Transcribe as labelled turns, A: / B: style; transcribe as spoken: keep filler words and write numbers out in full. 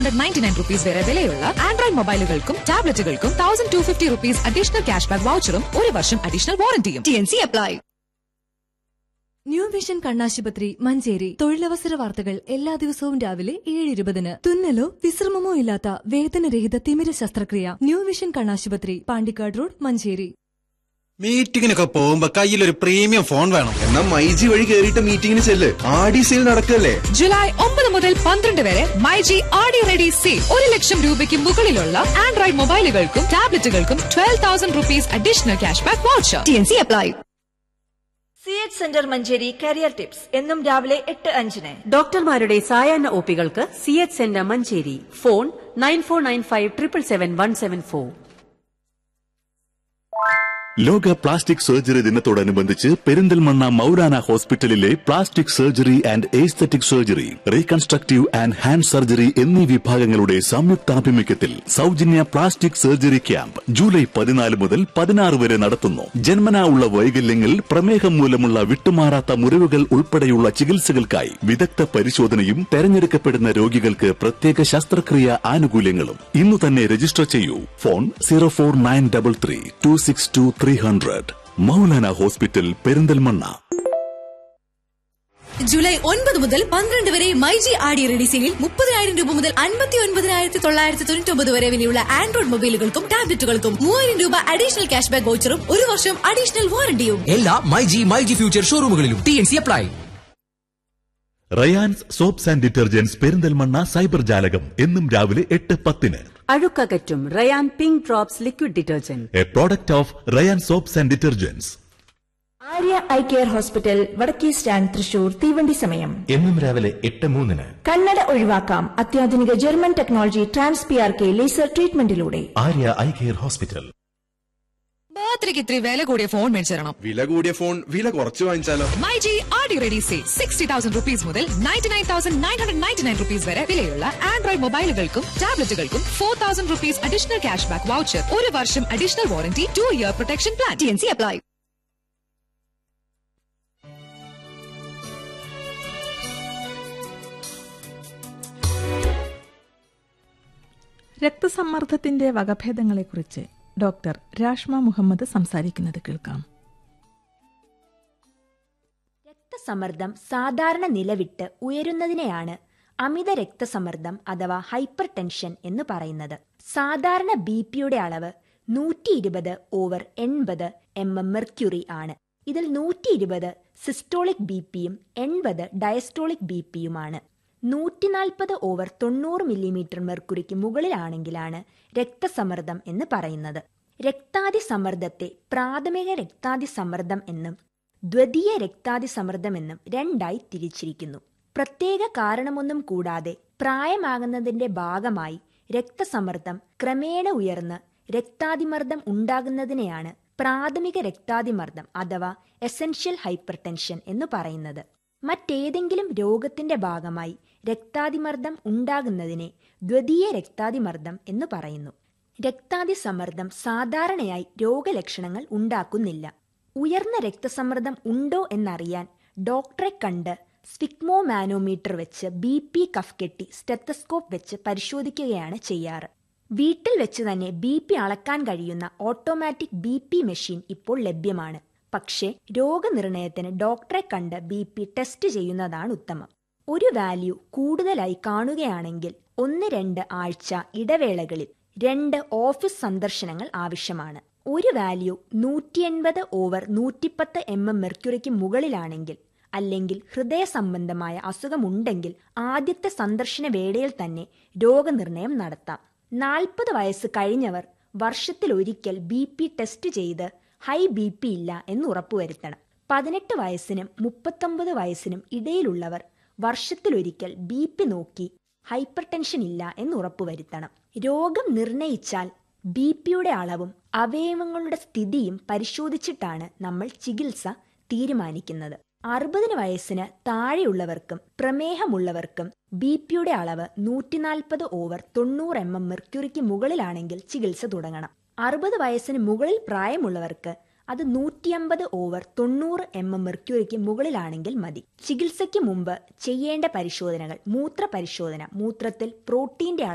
A: Ninety nine rupees വരെ വിലയുള്ള Android മൊബൈലുകൾക്കും ടാബ്ലറ്റുകൾക്കും thousand two fifty rupees additional cash back വൗച്ചറും ഒരു വർഷം additional വാറന്റിയും. T N C apply.
B: New vision കണ്ണാശുപത്രി മഞ്ചേരി തൊഴിലവസര വാർത്തകൾ എല്ലാ ദിവസവും രാവിലെ ഏഴ് ഇരുപതിന്. തുന്നലോ വിശ്രമമോ ഇല്ലാത്ത വേദനരഹിത തിമിര ശസ്ത്രക്രിയ. ന്യൂ വിഷൻ കണ്ണാശുപത്രി, പാണ്ടിക്കാട് റോഡ്, മഞ്ചേരി.
C: മീറ്റിങ്ങിനൊക്കെ പോകുമ്പോ കയ്യിലൊരു പ്രീമിയം ഫോൺ വേണം.
D: എന്നാ മൈജി വഴി കേറിയിട്ട് മീറ്റിംഗിന് ചെല്ല്. ആടി സെയിൽ നടക്കല്ലേ.
A: ജൂലൈ ഒമ്പത് മുതൽ പന്ത്രണ്ട് വരെ മൈജി ആടി റെഡി സെയിൽ. ഒരു ലക്ഷം രൂപയ്ക്ക് മുകളിലുള്ള Android മൊബൈലുകൾക്കും ടാബ്ലറ്റുകൾക്കും twelve thousand rupees additional cash back voucher. T N C apply.
E: C H centre Manjeri career tips എന്നും രാവിലെ എട്ട് അഞ്ചിന്.
F: ഡോക്ടർമാരുടെ സായാഹ്ന ഒപികൾക്ക് C H centre Manjeri. Phone nine four nine five triple seven one seven four.
G: ലോക പ്ലാസ്റ്റിക് സർജറി ദിനത്തോടനുബന്ധിച്ച് പെരിന്തൽമണ്ണ മൗലാന ഹോസ്പിറ്റലിലെ plastic surgery and aesthetic surgery, reconstructive and hand surgery എന്നീ വിഭാഗങ്ങളുടെ സംയുക്താഭിമുഖ്യത്തിൽ സൗജന്യ പ്ലാസ്റ്റിക് സർജറി ക്യാമ്പ് ജൂലൈ പതിനാല് മുതൽ പതിനാറ് വരെ നടത്തുന്നു. ജന്മനാ ഉള്ള വൈകല്യങ്ങൾ, പ്രമേഹം മൂലമുള്ള വിട്ടുമാറാത്ത മുറിവുകൾ ഉൾപ്പെടെയുള്ള ചികിത്സകൾക്കായി വിദഗ്ധ പരിശോധനയും തെരഞ്ഞെടുക്കപ്പെടുന്ന രോഗികൾക്ക് പ്രത്യേക ശസ്ത്രക്രിയ ആനുകൂല്യങ്ങളും. ഇന്നു തന്നെ രജിസ്റ്റർ ചെയ്യൂ. Phone zero four nine double three to six to three hundred. Maulana hospital, Perinthalmanna.
B: July ഒൻപത് മുതൽ പന്ത്രണ്ട് വരെ മൈജി ആടി റെഡി സെയിലിൽ മുപ്പതിനായിരം രൂപ മുതൽ അൻപത്തി ഒൻപതിനായിരത്തി തൊള്ളായിരത്തി തൊണ്ണൂറ്റി ഒമ്പത് വരെ വിലയുള്ള ആൻഡ്രോയിഡ് മൊബൈലുകൾക്കും ടാബ്ലറ്റുകൾക്കും മൂവായിരം രൂപ അഡീഷണൽ ക്യാഷ് ബാക്ക് വൗച്ചറും ഒരു വർഷം അഡീഷണൽ വാറന്റിയും.
H: എല്ലാ myG myG future ഷോറൂമുകളിലും. T N C apply.
G: Rayan's soaps and detergents, Perinthalmanna cyber ജാലകം എന്നും രാവിലെ എട്ട് പത്തിന്.
F: അഴുക്കകറ്റും Ryan pink drops liquid detergent,
G: A product of Ryan soaps and detergents.
I: Arya eye care hospital, വടക്കേ സ്റ്റാൻഡ്, തൃശൂർ. തീവണ്ടി സമയം
J: എന്നും രാവിലെ എട്ട് മൂന്നിന്.
I: കണ്ണട ഒഴിവാക്കാം അത്യാധുനിക German technology trans P R K laser ട്രീറ്റ്മെന്റിലൂടെ.
J: Arya eye care hospital.
A: ബർത്ത്ഡേക്ക് ഇത്തിരി വില കൂടിയ ഫോൺ മേടിച്ചു തരണം.
D: വില കൂടിയ ഫോൺ വില കുറച്ച് വാങ്ങിച്ചാലോ?
A: മൈജി ആടി ready sale. Sixty thousand rupees മുതൽ ninety nine thousand nine hundred ninety nine rupees വരെ വിലയുള്ള Android മൊബൈലുകൾക്കും ടാബ്ലറ്റുകൾക്കും four thousand rupees additional cash back voucher, ഒരു വർഷം additional warranty, two year protection plan. T N C apply.
K: രക്തസമ്മർദ്ദത്തിന്റെ വകഭേദങ്ങളെക്കുറിച്ച് doctor Rashma Muhammad സംസാരിക്കുന്നത് കേൾക്കാം.
E: രക്തസമ്മർദ്ദം സാധാരണ നിലവിട്ട് ഉയരുന്നതിനെയാണ് അമിത രക്തസമ്മർദ്ദം അഥവാ ഹൈപ്പർ ടെൻഷൻ എന്ന് പറയുന്നത്. സാധാരണ ബി പിയുടെ അളവ് നൂറ്റി ഇരുപത് ഓവർ എൺപത് എം എം മെർക്യൂറി ആണ്. ഇതിൽ നൂറ്റി ഇരുപത് സിസ്റ്റോളിക് ബി പിയും എൺപത് ഡയസ്റ്റോളിക് ബി പിയുമാണ്. നൂറ്റി നാൽപ്പത് ഓവർ തൊണ്ണൂറ് മില്ലിമീറ്റർ മെർക്കുറിക്ക് മുകളിലാണെങ്കിലാണ് രക്തസമ്മർദ്ദം എന്ന് പറയുന്നത്. രക്താതിസമ്മർദ്ദത്തെ പ്രാഥമിക രക്താതിസമ്മർദ്ദം എന്നും ദ്വിതീയ രക്താതിസമ്മർദ്ദം എന്നും രണ്ടായി തിരിച്ചിരിക്കുന്നു. പ്രത്യേക കാരണമൊന്നും കൂടാതെ പ്രായമാകുന്നതിന്റെ ഭാഗമായി രക്തസമ്മർദ്ദം ക്രമേണ ഉയർന്ന് രക്താതിമർദ്ദം ഉണ്ടാകുന്നതിനെയാണ് പ്രാഥമിക രക്താതിമർദ്ദം അഥവാ എസൻഷ്യൽ ഹൈപ്പർ ടെൻഷൻ എന്ന് പറയുന്നത്. മറ്റേതെങ്കിലും രോഗത്തിന്റെ ഭാഗമായി രക്താതിമർദ്ദം ഉണ്ടാകുന്നതിനെ ദ്വിതീയ രക്താതിമർദ്ദം എന്ന് പറയുന്നു. രക്താതിസമ്മർദ്ദം സാധാരണയായി രോഗലക്ഷണങ്ങൾ ഉണ്ടാക്കുന്നില്ല. ഉയർന്ന രക്തസമ്മർദ്ദം ഉണ്ടോ എന്നറിയാൻ ഡോക്ടറെ കണ്ട് സ്ഫിഗ്മോ മാനോമീറ്റർ വെച്ച് ബി പി കഫ് കെട്ടി സ്റ്റെത്തസ്കോപ്പ് വെച്ച് പരിശോധിക്കുകയാണ് ചെയ്യാറ്. വീട്ടിൽ വെച്ച് തന്നെ ബി പി അളക്കാൻ കഴിയുന്ന ഓട്ടോമാറ്റിക് ബി പി മെഷീൻ ഇപ്പോൾ ലഭ്യമാണ്. പക്ഷേ രോഗനിർണയത്തിന് ഡോക്ടറെ കണ്ട് ബി പി ടെസ്റ്റ് ചെയ്യുന്നതാണ് ഉത്തമം. ഒരു വാല്യൂ കൂടുതലായി കാണുകയാണെങ്കിൽ ഒന്ന് രണ്ട് ആഴ്ച ഇടവേളകളിൽ രണ്ട് ഓഫീസ് സന്ദർശനങ്ങൾ ആവശ്യമാണ്. ഒരു വാല്യൂ നൂറ്റി എൺപത് ഓവർ നൂറ്റിപ്പത്ത് എം എം മെർക്യൂറിക്ക് മുകളിലാണെങ്കിൽ അല്ലെങ്കിൽ ഹൃദയ സംബന്ധമായ അസുഖമുണ്ടെങ്കിൽ ആദ്യത്തെ സന്ദർശന വേളയിൽ തന്നെ രോഗനിർണയം നടത്താം. നാൽപ്പത് വയസ്സ് കഴിഞ്ഞവർ വർഷത്തിലൊരിക്കൽ ബി പി ടെസ്റ്റ് ചെയ്ത് ഹൈ ബി പി ഇല്ല എന്ന് ഉറപ്പുവരുത്തണം. പതിനെട്ട് വയസ്സിനും മുപ്പത്തൊമ്പത് വയസ്സിനും ഇടയിലുള്ളവർ വർഷത്തിലൊരിക്കൽ ബി പി നോക്കി ഹൈപ്പർ ടെൻഷൻ ഇല്ല എന്ന് ഉറപ്പുവരുത്തണം. രോഗം നിർണയിച്ചാൽ ബി പിയുടെ അളവും അവയവങ്ങളുടെ സ്ഥിതിയും പരിശോധിച്ചിട്ടാണ് നമ്മൾ ചികിത്സ തീരുമാനിക്കുന്നത്. അറുപതിന് വയസ്സിന് താഴെയുള്ളവർക്കും പ്രമേഹമുള്ളവർക്കും ബി പിയുടെ അളവ് നൂറ്റി നാൽപ്പത് ഓവർ തൊണ്ണൂറ് എം എം മെർക്യൂറിക്ക് മുകളിലാണെങ്കിൽ ചികിത്സ തുടങ്ങണം. അറുപത് വയസ്സിന് മുകളിൽ പ്രായമുള്ളവർക്ക് അത് നൂറ്റി അമ്പത് ഓവർ തൊണ്ണൂറ് എം എം മെർക്യൂറിക്ക് മുകളിലാണെങ്കിൽ മതി. ചികിത്സയ്ക്ക് മുമ്പ് ചെയ്യേണ്ട പരിശോധനകൾ: മൂത്ര പരിശോധന, മൂത്രത്തിൽ പ്രോട്ടീന്റെ